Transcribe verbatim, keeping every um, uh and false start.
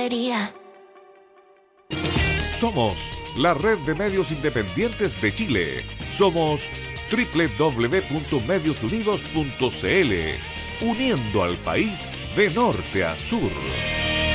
debería. Somos la red de medios independientes de Chile. Somos doble u doble u doble u punto medios unidos punto c l, uniendo al país de norte a sur.